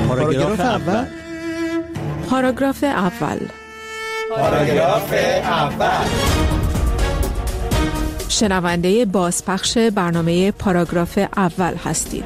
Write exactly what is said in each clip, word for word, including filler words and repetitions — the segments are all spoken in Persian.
پاراگراف اول. پاراگراف اول. پاراگراف اول. شنونده بازپخش برنامه پاراگراف اول هستید.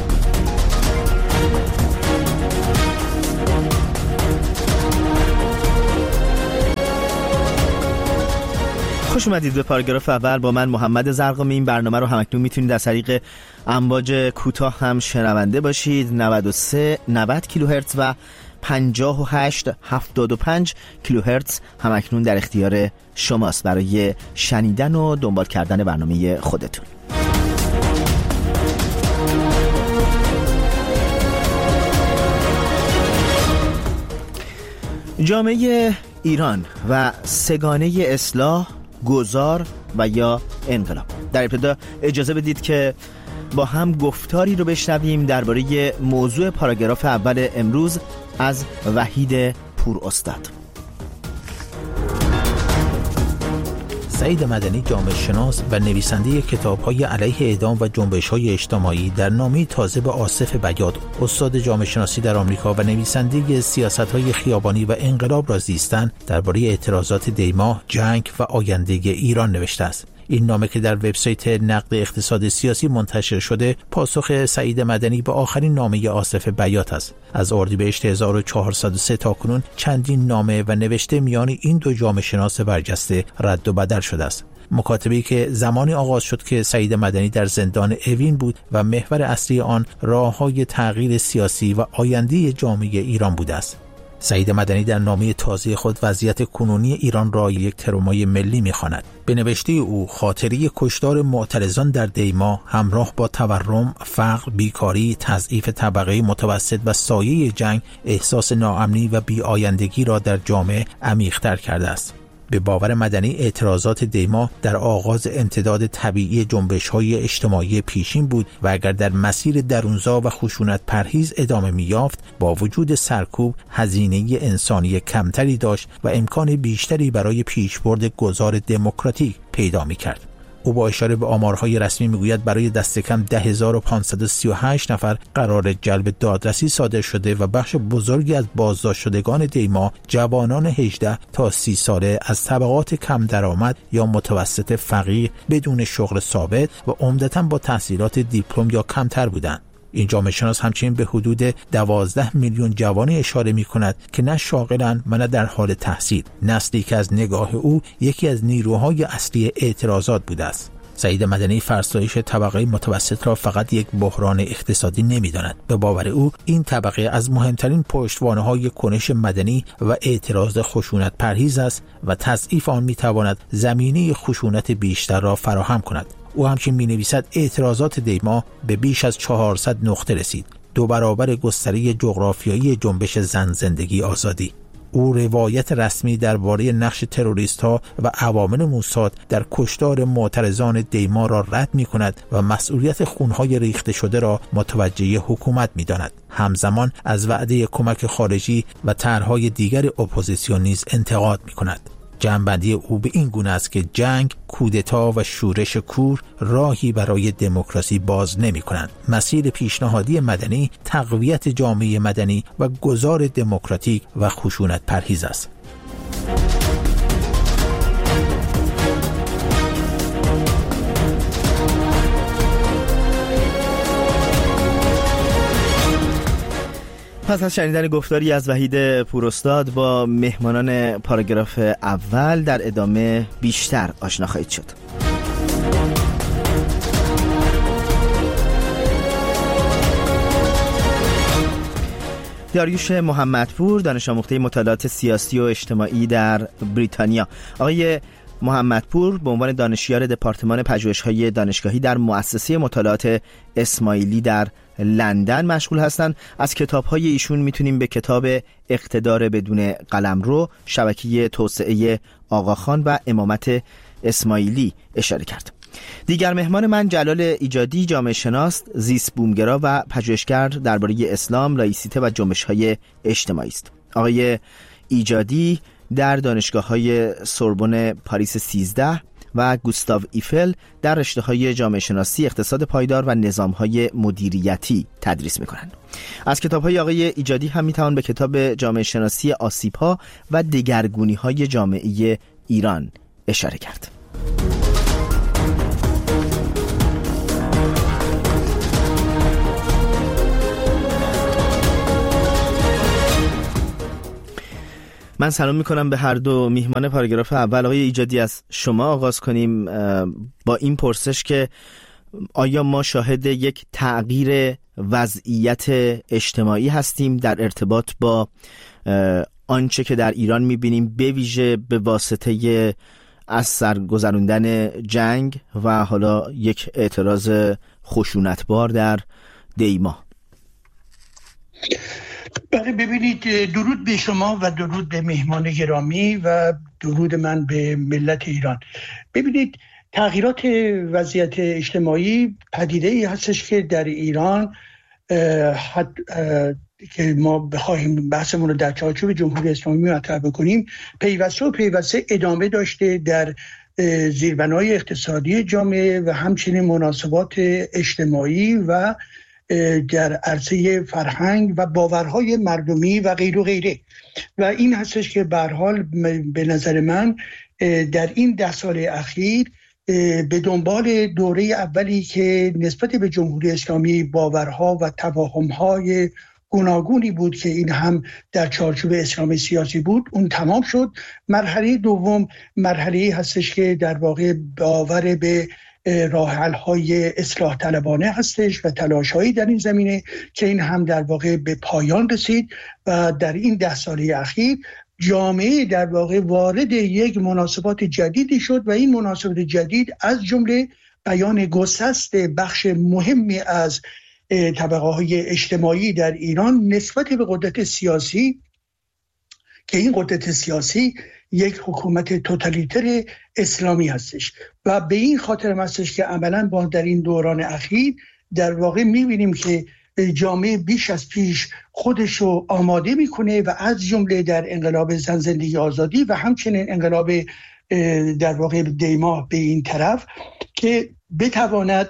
خوش اومدید به پاراگراف اول با من محمد زرقامی. این برنامه رو همکنون میتونید از طریق امواج کوتاه هم شنونده باشید. نود و سه نود کیلوهرتز و پنجاه و هشت هفتاد و پنج کیلوهرتز همکنون در اختیار شماست برای شنیدن و دنبال کردن برنامه خودتون. جامعه ایران و سگانه اصلاح، گذار و یا انقلاب. در ابتدا اجازه بدید که با هم گفتاری رو بشنویم درباره موضوع پاراگراف اول امروز از وحید پوراستاد. سعید مدنی جامعه شناس و نویسنده کتاب‌های علیه اعدام و جنبش‌های اجتماعی در نامه تازه به آصف بیات، استاد جامعه شناسی در آمریکا و نویسنده سیاست‌های خیابانی و انقلاب را زیستن، درباره اعتراضات دیما، جنگ و آینده ایران نوشته است. این نامه که در وبسایت نقد اقتصاد سیاسی منتشر شده، پاسخ سعید مدنی به آخرین نامه آصف بیات است. از اردیبهشت هزار و چهارصد و سه تا کنون چندین نامه و نوشته میان این دو جامعه شناس برجسته رد و بدل شده است. مکاتبه‌ای که زمانی آغاز شد که سعید مدنی در زندان اوین بود و محور اصلی آن راه‌های تغییر سیاسی و آینده جامعه ایران بوده است. سعید مدنی در نامه تازه خود وضعیت کنونی ایران را یک ترومای ملی می‌خواند. به نوشته او، خاطره کشتار معترضان در دیما همراه با تورم، فقر، بیکاری، تضعیف طبقه متوسط و سایه جنگ، احساس ناامنی و بی‌آیندگی را در جامعه عمیق‌تر کرده است. به باور مدنی، اعتراضات دیما در آغاز امتداد طبیعی جنبش‌های اجتماعی پیشین بود و اگر در مسیر درونزا و خشونت پرهیز ادامه می‌یافت، با وجود سرکوب هزینه انسانی کمتری داشت و امکان بیشتری برای پیشبرد گذار دموکراتیک پیدا می‌کرد. او با اشاره به آمارهای رسمی میگوید برای دست کم ده هزار و پانصد و سی و هشت نفر قرار جلب دادرسی صادر شده و بخش بزرگی از بازداشت شدگان دیما جوانان هجده تا سی ساله از طبقات کم درآمد یا متوسط فقیر بدون شغل ثابت و عمدتاً با تحصیلات دیپلم یا کمتر بودند. این جامعه شناس همچنین به حدود دوازده میلیون جوانی اشاره می کند که نه شاغلند و نه در حال تحصیل، نسلی که از نگاه او یکی از نیروهای اصلی اعتراضات بوده است. سعید مدنی فرسایش طبقه متوسط را فقط یک بحران اقتصادی نمی داند. به باور او این طبقه از مهمترین پشتوانه‌های کنش مدنی و اعتراض خشونت پرهیز است و تضعیف آن می تواند زمینه خشونت بیشتر را فراهم کند. او همچنین می نویسد اعتراضات دیما به بیش از چهارصد نقطه رسید، دو برابر گستره جغرافیایی جنبش زن زندگی آزادی. او روایت رسمی درباره نقش تروریست‌ها و عوامل موساد در کشتار معترضان دیما را رد می کند و مسئولیت خونهای ریخته شده را متوجه حکومت می داند. همزمان از وعده کمک خارجی و طرح‌های دیگر اپوزیسیون نیز انتقاد می کند. جنبندی او به این گونه است که جنگ، کودتا و شورش کور راهی برای دموکراسی باز نمی کنند. مسیر پیشنهادی مدنی تقویت جامعه مدنی و گذار دموکراتیک و خشونت پرهیز است. پس از شنیدن گفتاری از وحید پوراستاد با مهمانان پاراگراف اول، در ادامه بیشتر آشنا خواهید شد. داریوش محمدپور، دانش آموخته مطالعات سیاسی و اجتماعی در بریتانیا. آقای محمدپور به عنوان دانشیار دپارتمان پژوهش‌های دانشگاهی در مؤسسه مطالعات اسماعیلی در لندن مشغول هستند. از کتاب‌های ایشون میتونیم به کتاب اقتدار بدون قلمرو، شبکه توسعه آقاخان و امامت اسماعیلی اشاره کرد. دیگر مهمان من جلال ایجادی، جامعه شناس، زیست بومگرا و پژوهشگر درباره اسلام، لایسیته و جنبش‌های اجتماعی است. آقای ایجادی در دانشگاه‌های سوربن پاریس سیزده، و گوستاو ایفل در رشته‌های جامعه شناسی، اقتصاد پایدار و نظام‌های مدیریتی تدریس می‌کنند. از کتاب‌های آقای ایجادی هم می‌توان به کتاب جامعه شناسی آسیب‌ها و دگرگونی‌های جامعه ایران اشاره کرد. من سلام میکنم به هر دو میهمان پاراگراف اول. آقای ایجادی، از شما آغاز کنیم با این پرسش که آیا ما شاهد یک تغییر وضعیت اجتماعی هستیم در ارتباط با آنچه که در ایران میبینیم، به ویژه به واسطه از سر گذراندن جنگ و حالا یک اعتراض خشونتبار در دیما؟ بله، ببینید، درود به شما و درود به مهمان گرامی و درود من به ملت ایران. ببینید، تغییرات وضعیت اجتماعی پدیده‌ای هستش که در ایران حد که ما بخوایم بحثمون رو در چارچوب جمهوری اسلامی مطرح بکنیم، پیوسته و پیوسته ادامه داشته در زیربنای اقتصادی جامعه و همچنین مناسبات اجتماعی و در عرصه فرهنگ و باورهای مردمی و غیر و غیره. و این هستش که به هر حال به نظر من در این ده سال اخیر به دنبال دوره اولی که نسبت به جمهوری اسلامی باورها و توهمهای گوناگونی بود که این هم در چارچوب اسلام سیاسی بود، اون تمام شد. مرحله دوم مرحله هستش که در واقع باور به راه حل‌های اصلاح طلبانه هستش و تلاش‌هایی در این زمینه که این هم در واقع به پایان رسید و در این ده ساله اخیر جامعه در واقع وارد یک مناسبات جدیدی شد و این مناسبات جدید از جمله بیان گسست بخش مهمی از طبقه‌های اجتماعی در ایران نسبت به قدرت سیاسی، که این قدرت سیاسی یک حکومت توتالیتر اسلامی هستش و به این خاطر هستش که عملاً با در این دوران اخیر در واقع می‌بینیم که جامعه بیش از پیش خودش رو آماده میکنه و از جمله در انقلاب زن زندگی آزادی و همچنین انقلاب در واقع دیما به این طرف که بتواند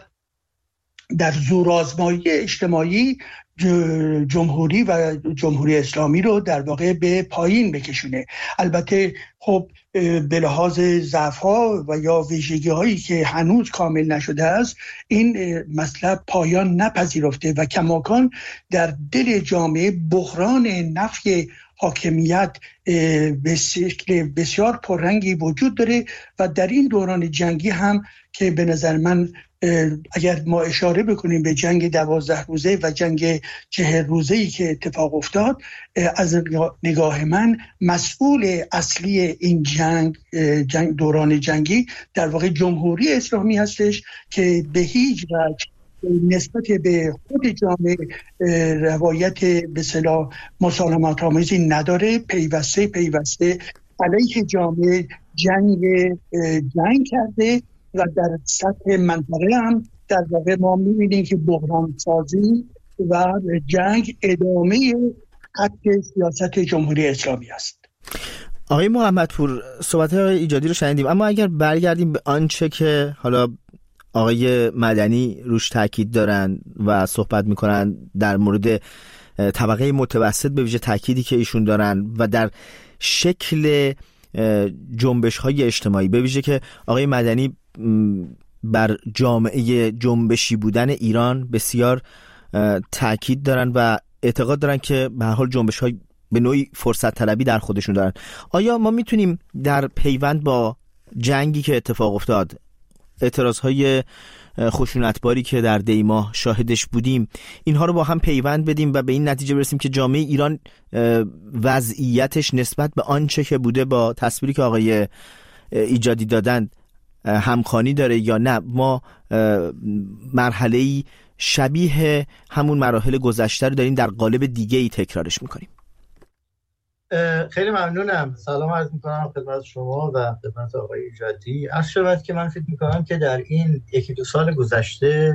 در زورآزمایی اجتماعی جمهوری و جمهوری اسلامی رو در واقع به پایین بکشونه. البته خب به لحاظ ضعف‌ها و یا ویژگی‌هایی که هنوز کامل نشده است، این مطلب پایان نپذیرفته و کماکان در دل جامعه بحران نفی حاکمیت به شکل بسیار پررنگی وجود داره و در این دوران جنگی هم که به نظر من اگر ما اشاره بکنیم به جنگ دوازده روزه و جنگ چهل روزه‌ای که اتفاق افتاد، از نگاه من مسئول اصلی این جنگ, جنگ دوران جنگی در واقع جمهوری اسلامی هستش که به هیچ وجه نسبت به خود جامعه روایت به اصطلاح مسالمت آمیزی نداره. پیوسته پیوسته علیه جامعه جنگ جنگ کرده و در سطح منطقه هم در واقع ما می‌بینیم که بحران سازی و جنگ ادامه خط سیاست جمهوری اسلامی است. آقای محمدپور، صحبت‌های ایجادی رو شنیدیم، اما اگر برگردیم به آنچه که حالا آقای مدنی روش تاکید دارن و صحبت میکنن در مورد طبقه متوسط، به ویژه تاکیدی که ایشون دارن و در شکل جنبش‌های اجتماعی، به ویژه که آقای مدنی بر جامعه جنبشی بودن ایران بسیار تاکید دارن و اعتقاد دارن که به هر حال جنبش‌های به نوعی فرصت طلبی در خودشون دارن. آیا ما میتونیم در پیوند با جنگی که اتفاق افتاد، اعتراضهای خشونتباری که در دیما شاهدش بودیم، اینها رو با هم پیوند بدیم و به این نتیجه برسیم که جامعه ایران وضعیتش نسبت به آنچه که بوده با تصویری که آقای ایجادی دادن همخوانی داره یا نه؟ ما مرحله‌ای شبیه همون مراحل گذشته رو داریم در قالب دیگه‌ای تکرارش میکنیم؟ خیلی ممنونم. سلام عرض میکنم خدمت شما و خدمت آقای ایجادی. عرض شود که من فکر میکنم که در این یکی دو سال گذشته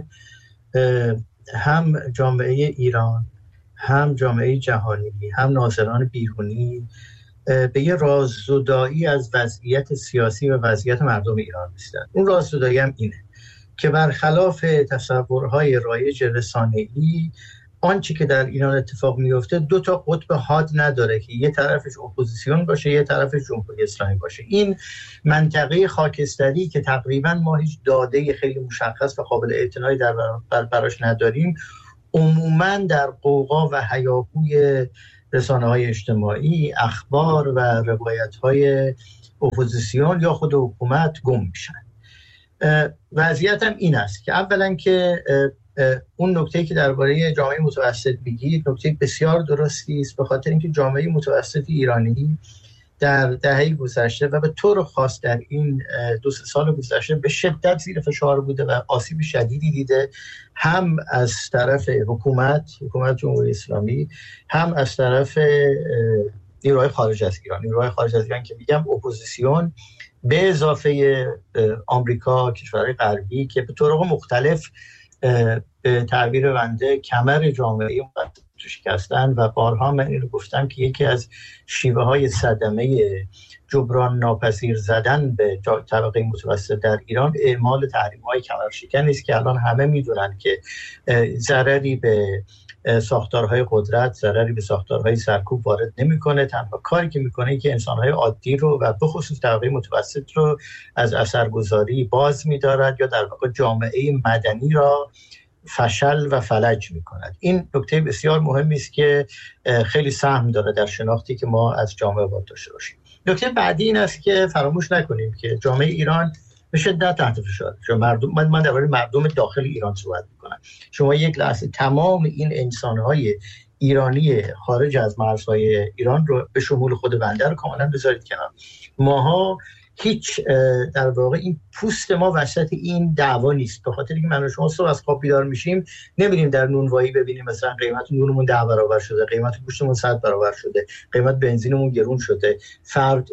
هم جامعه ایران، هم جامعه جهانی، هم ناظران بیرونی به یه راززدایی از وضعیت سیاسی و وضعیت مردم ایران نیستن. اون راززدایی هم اینه که برخلاف تصورهای رایج رسانه‌ای، آنچه که در ایران اتفاق میفته دو تا قطب حاد نداره که یه طرفش اپوزیسیون باشه یه طرفش جمهوری اسلامی باشه. این منطقه خاکستری که تقریبا ما هیچ داده خیلی مشخص و قابل اعتنایی در بر براش نداریم، عموما در قوقا و هیاهوی رسانه‌های اجتماعی، اخبار و روایت‌های اپوزیسیون یا خود حکومت گم میشن. وضعیت هم این است که اولا که اون نکته‌ای که درباره جامعه متوسط میگید نکته بسیار درستی است، به خاطر اینکه جامعه متوسط ایرانی در دهه گذشته و به طور خاص در این دو سه سال گذشته به شدت زیر فشار بوده و آسیب شدیدی دیده، هم از طرف حکومت حکومت جمهوری اسلامی، هم از طرف نیروهای خارج از ایران. نیروهای خارج از ایران که میگم اپوزیسیون به اضافه آمریکا، کشورهای غربی که به طرق مختلف به تعبیر بنده کمر جامعه متوسط شکستن و بارها من اینو گفتم که یکی از شیوه های صدمه جبران ناپذیر زدن به طبقه متوسط در ایران اعمال تحریم های کمرشکن است که الان همه میدونن که ضرری به ساختارهای قدرت، ضرری به ساختارهای سرکوب وارد نمیکنه. تنها کاری که میکنه این که انسانهای عادی رو و به خصوص طبقه متوسط رو از اثرگذاری باز می‌دارد یا در واقع جامعه مدنی را فشل و فلج می‌کند. این نکته بسیار مهمی است که خیلی سهم داره در شناختی که ما از جامعه باید داشته باشیم. نکته بعدی این است که فراموش نکنیم که جامعه ایران به شدت تحت فشار. شما مردم من من درباره مردم داخل ایران صحبت می‌کنم. شما یک لحظه تمام این انسان‌های ایرانی خارج از مرزهای ایران رو به شمول خود بنده رو کاملا بذارید کنار. ماها هیچ در واقع این پوست ما وسط این دعوا نیست، به خاطر اینکه من و شما صبح از خواب بیدار میشیم نمیریم در نونوایی ببینیم مثلا قیمت نونمون ده برابر شده، قیمت گوشتمون صد برابر شده، قیمت بنزینمون گرون شده. فرد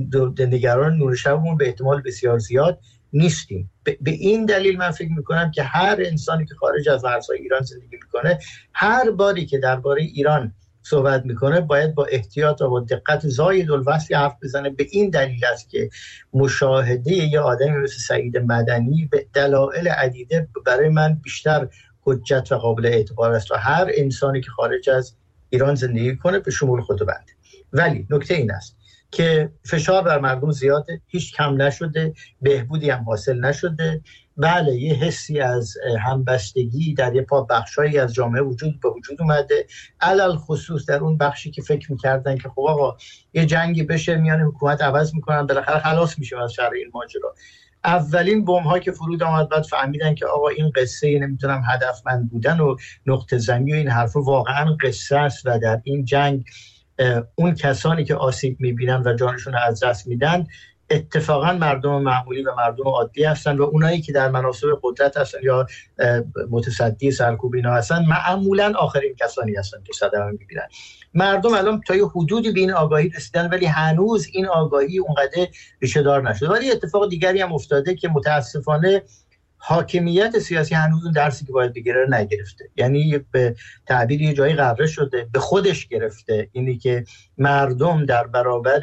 نگران نون شبمون به احتمال بسیار زیاد نیستیم. به این دلیل من فکر میکنم که هر انسانی که خارج از مرزهای ایران زندگی میکنه، هر باری که درباره ایران صحبت میکنه باید با احتیاط و با دقت زاید الوصفی حرف بزنه. به این دلیل است که مشاهده یه آدمی مثل سعید مدنی به دلایل عدیده برای من بیشتر حجت و قابل اعتبار است و هر انسانی که خارج از ایران زندگی کنه به شمول خود بنده. ولی نکته این است که فشار بر مردم زیاده، هیچ کم نشده، بهبودی هم حاصل نشده. بله یه حسی از همبستگی در یه پا بخشایی از جامعه وجود به وجود اومده، علل خصوص در اون بخشی که فکر میکردن که خب آقا یه جنگی بشه میان حکومت عوض میکنن بالاخره خلاص میشه از شر این ماجرا. اولین بمب ها که فرود آمد بعد فهمیدن که آقا این قصه نمیتونم هدفمند بودن و نقطه زنی و این حرفا واقعا قصه است و در این جنگ اون کسانی که آسیب میبینن و جانشون رو از دست میدن اتفاقا مردم معمولی و مردم عادی هستن و اونایی که در مناصب قدرت هستن یا متصدی سرکوب اینا هستن معمولا آخرین کسانی هستن که صدمه میبینن. مردم الان تا یه حدودی به این آگاهی رسیدن ولی هنوز این آگاهی اونقدر ریشه دار نشده. ولی اتفاق دیگری هم افتاده که متاسفانه حاکمیت سیاسی هنوز اون درسی که باید بگیره نگرفته. یعنی به تعبیر یه جایی غره شده، به خودش گرفته اینی که مردم در برابر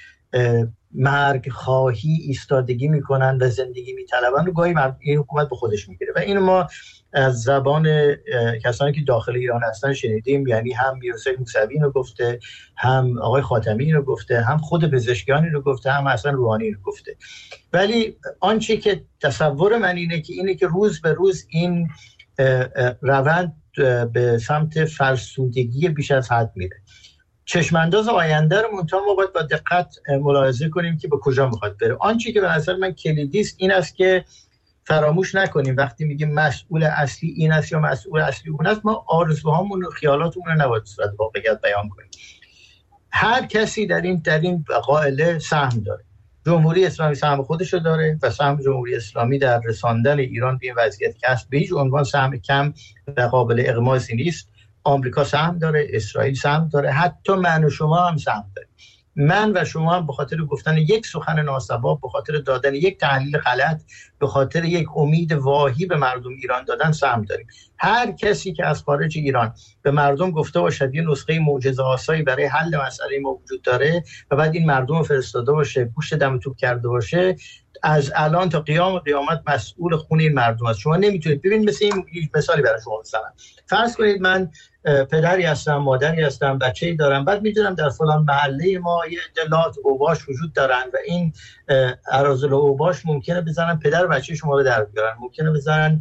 مرگ خواهی ایستادگی میکنن و زندگی میطلبن رو گاهی این حکومت به خودش میگیره و اینو ما از زبان کسانی که داخل ایران هستن شنیدیم. یعنی هم میرحسین موسوی رو گفته، هم آقای خاتمی رو گفته، هم خود پزشکیانی رو گفته، هم حسن روحانی رو گفته. ولی آنچه که تصور من اینه که اینه که روز به روز این روند به سمت فرسودگی بیش از حد میره. چشمانداز آینده رو منتها ما باید با دقت ملاحظه کنیم که به کجا میخواد بره. آنچه که به نظر من کلیدی است این است که فراموش نکنیم وقتی میگیم مسئول اصلی این است یا مسئول اصلی اون است، ما آرزوهامون و خیالاتمون رو نباید صورت واقعیت بیان کنیم. هر کسی در این در این قائله سهم داره. جمهوری اسلامی سهم خودش رو داره و سهم جمهوری اسلامی در رساندن ایران به این وضعیت که هست به هیچ عنوان سهم کم و قابل اغماسی نیست. آمریکا سهم داره، اسرائیل سهم داره، حتی من و شما هم سهم داریم. من و شما هم به خاطر گفتن یک سخن ناسواب، به خاطر دادن یک تحلیل غلط، به خاطر یک امید واهی به مردم ایران دادن سهم داریم. هر کسی که از خارج ایران به مردم گفته باشد یه نسخه معجزه آسایی برای حل مسئله ما وجود داره و بعد این مردم رو فرستاده باشه، گوشت دم توپ کرده باشه، از الان تا قیام قیامت مسئول خون این مردم است. شما نمیتونید ببین، مثل این مثالی برای شما بزنم. فرض کنید من پدری هستم، مادری هستم، بچه‌ای دارم، بعد میدونم در فلان محله ما یه اطلاعات اوباش وجود دارن و این اراذل اوباش ممکنه بزنن پدر بچه شما رو در بیارن، ممکنه بزنن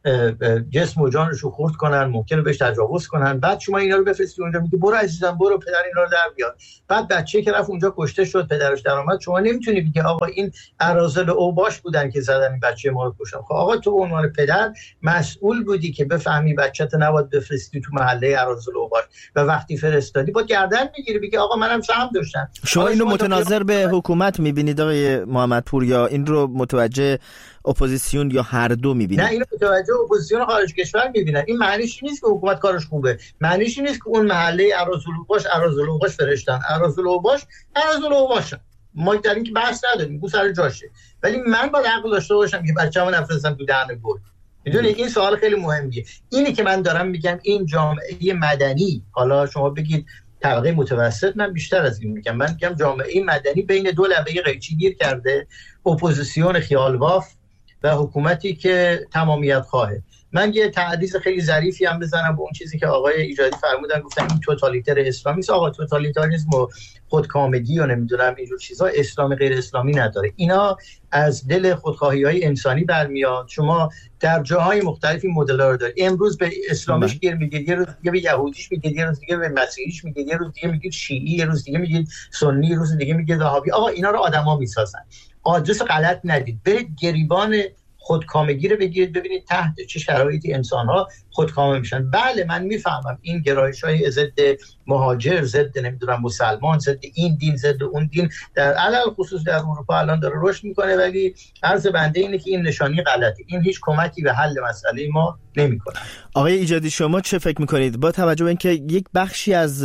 جسم و جانش رو خورد کنن، ممکنه بهش تجاوز کنن. بعد شما اینا رو بفرستید اونجا، میگی برو عزیزم برو پدر اینا رو در بیار. بعد بچه‌ای که رفت اونجا کشته شد، پدرش در اومد، شما نمیتونی بگی آقا این اراذل اوباش بودن که زدن این بچه ما رو کشتن. خب آقا تو به عنوان پدر مسئول بودی که بفهمی بچه‌ت نباید بفرستی تو محله اراذل اوباش و وقتی فرستادی با گردن میگیری بگی آقا منم سهم داشتم. شما اینو متناظر به حکومت میبینید آقای محمدپور یا این رو متوجه اپوزیسیون یا هر دو میبینید؟ نه، اینو متوجه اپوزیسیون خارج کشور میبینن. این معنیش نیست که حکومت کارش خوبه، معنیش نیست که اون محله اراذل اوباش اراذل اوباش فرستن. اراذل اوباش اراذل اوباش ما در این که بحث نداریم، اون سر جاشه. ولی من باید عقل داشته باشم که بچه‌مو نفرستم تو دهن گل. میدونی این سوال خیلی مهمیه. اینی که من دارم میگم این جامعه مدنی، حالا شما بگید طبقه متوسط، من بیشتر از این میگم، من میگم جامعه مدنی بین دو لبه قیچی گیر کرده، اپوزیسیون خیالباف و حکومتی که تمامیت خواهه. من یه تعریض خیلی ظریفی هم بزنم به اون چیزی که آقای ایجادی فرمودن، گفتن این توتالیتر اسلامی است. آقا توتالیتاریسم و خودکامگی و نمیدونم اینجور چیزا اسلام غیر اسلامی نداره. اینا از دل خودخواهی‌های انسانی برمیاد. شما در جاهای مختلفی مدل‌ها رو دارید. امروز به اسلامش گیر میگید، یه روز دیگه به یهودیش میگید، یه روز دیگه به مسیحیش میگید، یه روز دیگه میگید شیعی، یه روز دیگه میگید سنی، یه روز دیگه میگید وهابی. آقا اینا رو آدما میسازن. آدرس غلط ندید، برید گریبان خودکامگی رو بگیرید، ببینید تحت چه شرایطی انسان‌ها خودکامه میشن. بله من میفهمم این گرایش‌های ضد مهاجر، ضد نمیدونم مسلمان، ضد این دین، ضد اون دین در علل خصوص در اروپا الان داره رشد میکنه، ولی عرض بنده اینه که این نشانی غلطه. این هیچ کمکی به حل مسئله ما نمیکنه. آقای ایجادی شما چه فکر میکنید با توجه به اینکه یک بخشی از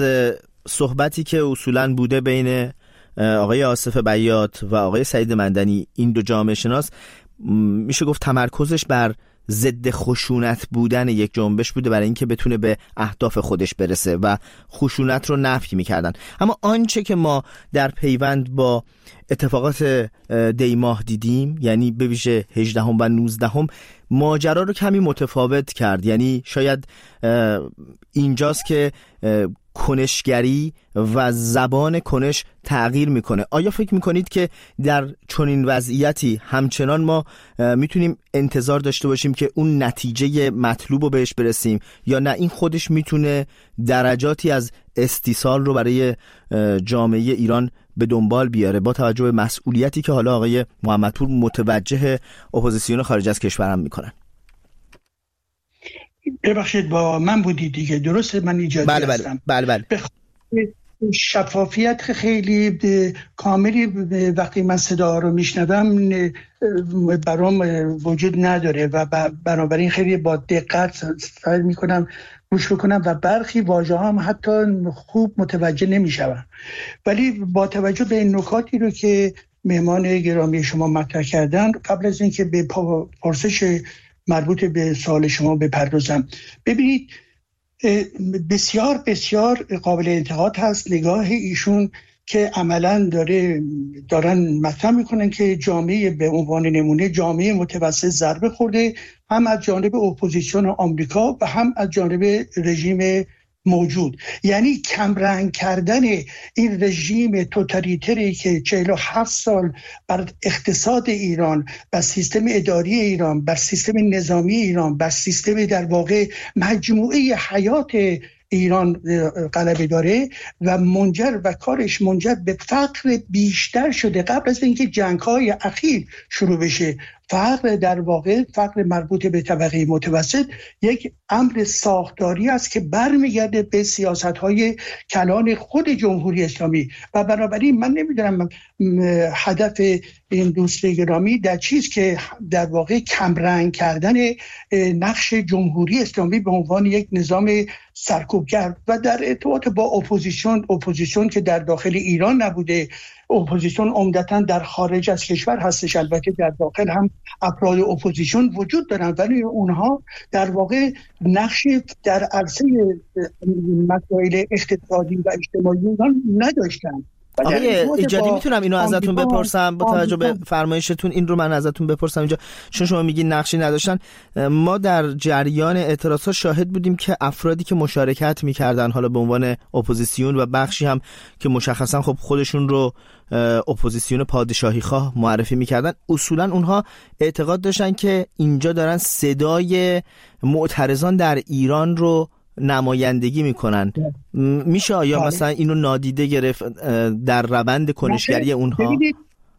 صحبتی که اصولاً بوده بین آقای آصف بیات و آقای سعید مدنی، این دو جامعه شناس، میشه گفت تمرکزش بر ضد خشونت بودن یک جنبش بوده برای اینکه بتونه به اهداف خودش برسه و خشونت رو نفی میکردن. اما آنچه که ما در پیوند با اتفاقات دی ماه دیدیم، یعنی به ویژه هجدهم و نوزدهم، ماجرا رو کمی متفاوت کرد. یعنی شاید اینجاست که کنشگری و زبان کنش تغییر میکنه. آیا فکر میکنید که در چنین وضعیتی همچنان ما میتونیم انتظار داشته باشیم که اون نتیجه مطلوب رو بهش برسیم، یا نه این خودش میتونه درجاتی از استیصال رو برای جامعه ایران به دنبال بیاره با توجه به مسئولیتی که حالا آقای محمدپور متوجه اپوزیسیون خارج از کشورم میکنن؟ ببخشید با من بودی دیگه، درسته؟ من ایجادی بله بله هستم. بله بله. شفافیت خیلی کاملی وقتی من صدا رو میشنوم برام وجود نداره و بنابراین خیلی با دقت سعی میکنم گوش بکنم و برخی واژه هم حتی خوب متوجه نمیشوم. ولی با توجه به این نکاتی رو که مهمان گرامی شما مطرح کردن، قبل از اینکه به پرسش مربوط به سوال شما بپردازم، ببینید بسیار بسیار قابل انتقاد هست نگاه ایشون که عملاً داره دارن مطرح میکنن که جامعه به عنوان نمونه جامعه متوسط ضربه خورده، هم از جانب اپوزیسیون آمریکا و هم از جانب رژیم موجود. یعنی کمرنگ کردن این رژیم توتالیتری که چهل و هفت سال بر اقتصاد ایران، بر سیستم اداری ایران، بر سیستم نظامی ایران، بر سیستم در واقع مجموعه حیات ایران غلبه داره و منجر و کارش منجر به فقر بیشتر شده قبل از اینکه جنگ‌های اخیر شروع بشه. فقر در واقع فقر مربوط به طبقه متوسط یک امر ساختاری است که برمیگرده به سیاست‌های کلان خود جمهوری اسلامی و بنابراین من نمیدونم هدف این دوست گرامی در چیز که در واقع کمرنگ کردن نقش جمهوری اسلامی به عنوان یک نظام سرکوب کرد و در ارتباط با اپوزیسیون اپوزیسیون که در داخل ایران نبوده، اپوزیسیون عمدتاً در خارج از کشور هستش. البته در داخل هم افراد اپوزیسیون وجود دارن ولی اونها در واقع نقشی در عرصه مسائل اقتصادی و اجتماعی نداشتن. آقای ایجادی میتونم اینو ازتون بپرسم با توجه به فرمایشتون؟ این رو من ازتون بپرسم اینجا، چون شما میگین نقشی نداشتن. ما در جریان اعتراضات شاهد بودیم که افرادی که مشارکت میکردن حالا به عنوان اپوزیسیون و بخشی هم که مشخصا خب خودشون رو اپوزیسیون پادشاهی خواه معرفی میکردن، اصولا اونها اعتقاد داشتن که اینجا دارن صدای معترضان در ایران رو نمایندگی میکنن. میشه آیا بله. مثلا اینو نادیده گرفت در روند کنشگری اونها؟ ببینید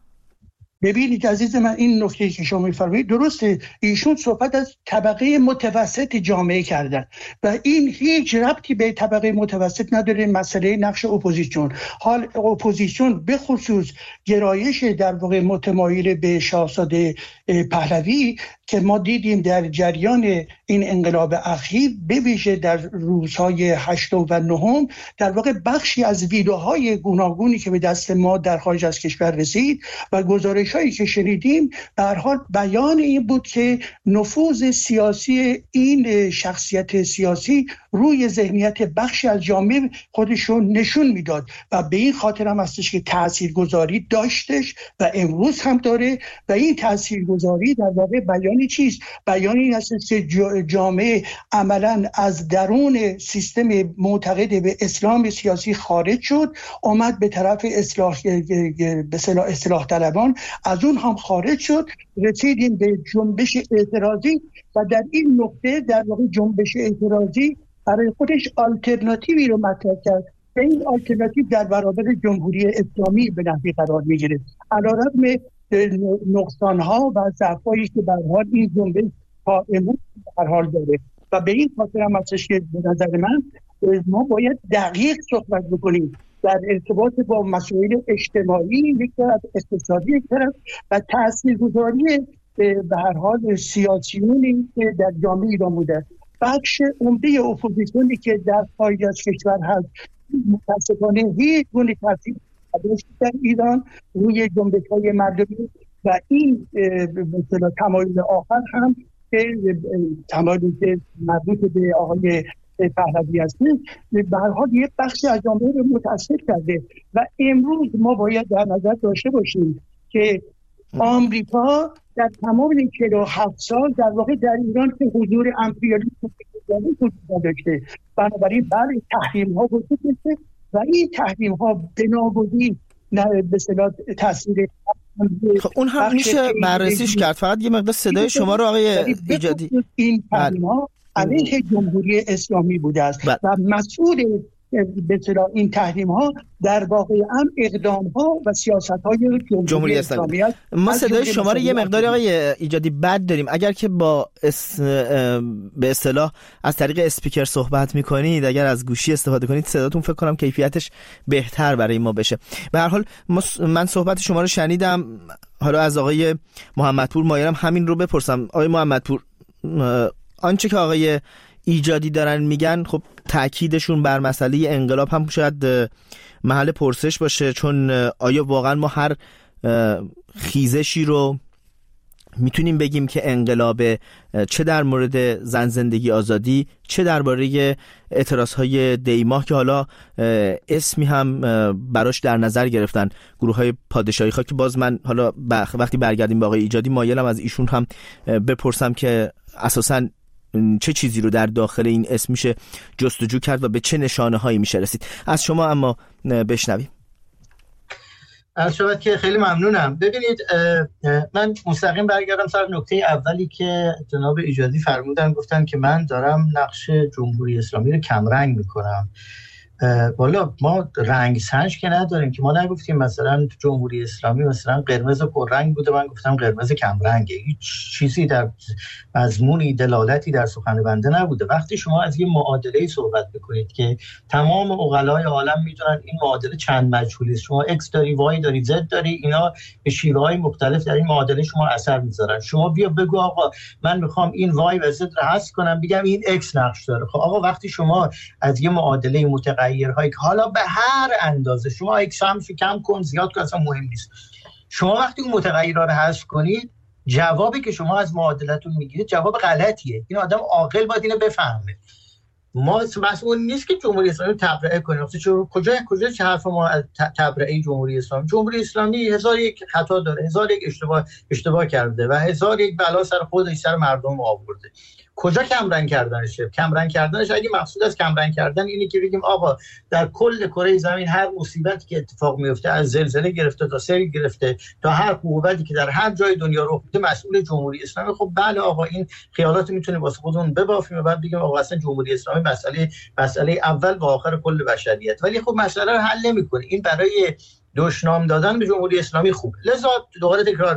ببینید عزیز من، این نکته که شما میفرمایید درسته. ایشون صحبت از طبقه متوسط جامعه کردن و این هیچ ربطی به طبقه متوسط نداره. مسئله نقش اپوزیسیون، حال اپوزیسیون به خصوص گرایش در واقع متمایل به شاهزاده پهلوی که ما دیدیم در جریان این انقلاب اخیر، به ویژه در روزهای هشتم و نهم، در واقع بخشی از ویدیوهای گوناگونی که به دست ما در خارج از کشور رسید و گزارش‌هایی که شنیدیم، به هر حال بیان این بود که نفوذ سیاسی این شخصیت سیاسی روی ذهنیت بخشی از جامعه خودشون نشون میداد و به این خاطر هم هستش که تاثیرگذاری داشتش و امروز هم داره. و این تاثیرگذاری در واقع بیانی چیست؟ بیانی این هستش که جامعه عملاً از درون سیستم معتقد به اسلام سیاسی خارج شد، آمد به طرف اصلاح به اصطلاح اصلاح طلبان، از اون هم خارج شد، رسیدیم به جنبش اعتراضی و در این نقطه در واقع جنبش اعتراضی برای خودش آلترناتیوی رو مطرح کرد و این آلترناتیو در برابر جمهوری اسلامی به نحوی قرار می‌گیره. علیرغم نقصان‌ها و ضعف‌هایی که به هر حال این جنبش تا امروز به هر حال داره و به این خاطر هم هستش که به نظر من ما باید دقیق صحبت بکنیم در ارتباط با مسائل اجتماعی یک طرف، اقتصادی یک طرف و تاثیرگذاری به هر حال سیاسیونی که در جامعه ایران بوده. بخش عمده اپوزیسیونی که در خارج از کشور هست متاسفانه هیچ گونه تاثیر نداشته در ایران روی جنبش‌های مردمی و این مثلا تمایل آخر هم که تمایلی که مربوط به آقای پهلوی هسته به هر حال یک بخشی از جامعه رو متاثر کرده و امروز ما باید در نظر داشته باشیم که آمریکا در تمام این چهل و هفت سال در واقع در ایران که حضور امپریالیسم وجود داشته، بنابراین برای تحریم ها وجود داشته و این تحریم ها بناگزیر به اصطلاح تاثیر خب اون هم میشه بررسیش کرد. فقط یه مقدار صدای شما رو آقای ایجادی، این تحریم ها علیه جمهوری اسلامی بوده است و مسئول به اصطلاح این تحریم ها در واقع هم اقدام ها و سیاست های جمهوری, جمهوری اسلامی است. ما صدای شما رو یه مقداری آقای ایجادی بد داریم. اگر که با اس... به اصطلاح از طریق اسپیکر صحبت میکنید، اگر از گوشی استفاده کنید، صداتون فکر کنم کیفیتش بهتر برای ما بشه. به هر حال من صحبت شما رو شنیدم. حالا از آقای محمدپور مایلم همین رو بپرسم. آقای محمدپور، آنچه که آقای ایجادی دارن میگن خب تأکیدشون بر مسئله انقلاب هم شاید محل پرسش باشه، چون آیا واقعا ما هر خیزشی رو میتونیم بگیم که انقلاب، چه در مورد زن زندگی آزادی، چه درباره اعتراضهای دیماه که حالا اسمی هم براش در نظر گرفتن، گروه های پادشاهی خواه، که باز من حالا وقتی برگردیم با آقای ایجادی مایلم از ایشون هم بپرسم که اساساً چه چیزی رو در داخل این اسم میشه جستجو کرد و به چه نشانه هایی میشه رسید. از شما اما بشنویم. از شما که خیلی ممنونم. ببینید من مستقیم برگردم سر نکته اولی که جناب ایجادی فرمودن، گفتن که من دارم نقش جمهوری اسلامی رو کمرنگ میکنم. والا ما رنگ سنج که نداریم که، ما نگفتیم مثلا جمهوری اسلامی مثلا قرمز پررنگ بوده من گفتم قرمز کم رنگه، هیچ چیزی در مضمونی دلالتی در سخن بنده نبوده. وقتی شما از یه معادله صحبت بکنید که تمام عقلای عالم میدونن این معادله چند مجهولی است، شما x داری y داری z داری، اینا به شیوه‌های مختلف در این معادله شما اثر میذارن، شما بیا بگو آقا من میخوام این y و z رو حذف کنم بگم این x نقش داره. خب آقا وقتی شما از یه معادله متغیرهایی که حالا به هر اندازه شما x هم کم کن زیاد کن اصلا مهم نیست، شما وقتی اون متغیرها رو حذف کنید جوابی که شما از معادلتون میگیرید جواب غلطیه. این آدم عاقل باید اینو بفهمه. ما مسئول نیست که جمهوری اسلامی تبرئه کنیم. چرا کجا کجا چه حرف ما از تبرئه جمهوری اسلامی؟ جمهوری اسلامی هزار یک خطا داره، هزار یک اشتباه اشتباه کرده و هزار یک بلا سر خودش سر مردم آورده. کجا کمرنگ کردنشه؟ کمرنگ کردنش اگه مقصود از کمرنگ کردن اینه که بگیم آقا در کل کره زمین هر مصیبتی که اتفاق میفته، از زلزله گرفته تا سیل گرفته تا هر قوتی که در هر جای دنیا رخ میده مسئول جمهوری اسلامی. خب بله آقا این خیالات میتونه واسه خودمون ببافیم و بعد بگیم آقا اصلا جمهوری اسلامی مسئله مسئله اول و آخر کل بشریت، ولی خب مسئله رو حل نمیکنه. این برای دشنام دادن به جمهوری اسلامی خوبه. لذا دوباره تکرار